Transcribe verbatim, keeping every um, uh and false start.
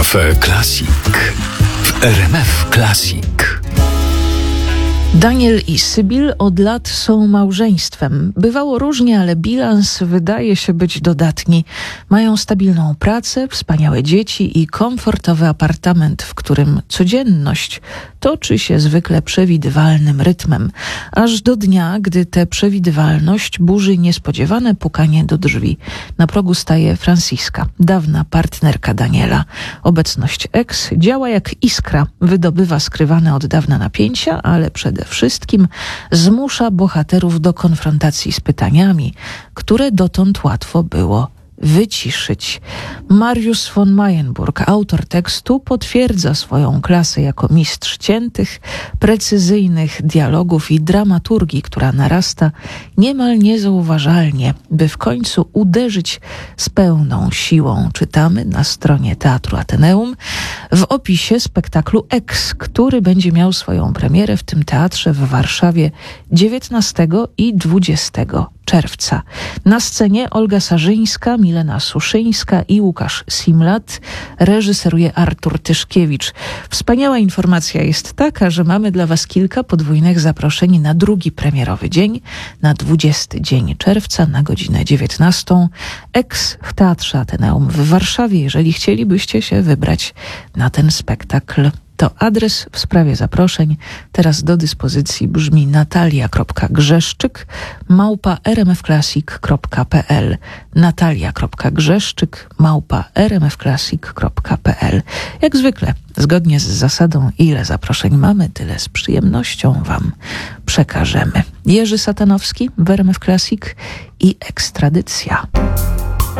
Cafe Classic w R M F Classic. Daniel i Sybil od lat są małżeństwem. Bywało różnie, ale bilans wydaje się być dodatni. Mają stabilną pracę, wspaniałe dzieci i komfortowy apartament, w którym codzienność toczy się zwykle przewidywalnym rytmem. Aż do dnia, gdy tę przewidywalność burzy niespodziewane pukanie do drzwi. Na progu staje Franciska, dawna partnerka Daniela. Obecność ex działa jak iskra, wydobywa skrywane od dawna napięcia, ale przede wszystkim zmusza bohaterów do konfrontacji z pytaniami, które dotąd łatwo było wyciszyć. Mariusz von Mayenburg, autor tekstu, potwierdza swoją klasę jako mistrz ciętych, precyzyjnych dialogów i dramaturgii, która narasta niemal niezauważalnie, by w końcu uderzyć z pełną siłą. Czytamy na stronie Teatru Ateneum w opisie spektaklu Ex, który będzie miał swoją premierę w tym teatrze w Warszawie dziewiętnastego i dwudziestego czerwca. Na scenie Olga Sarzyńska, Milena Suszyńska i Łukasz Simlat. Reżyseruje Artur Tyszkiewicz. Wspaniała informacja jest taka, że mamy dla Was kilka podwójnych zaproszeń na drugi premierowy dzień, na dwudziesty dzień czerwca na godzinę dziewiętnastą. Ex w Teatrze Ateneum w Warszawie. Jeżeli chcielibyście się wybrać na ten spektakl, to adres w sprawie zaproszeń teraz do dyspozycji brzmi natalia.grzeszczyk małpa rmfclassic.pl natalia.grzeszczyk małpa rmfclassic.pl. Jak zwykle, zgodnie z zasadą ile zaproszeń mamy, tyle z przyjemnością Wam przekażemy. Jerzy Satanowski w R M F Classic i Ekstradycja.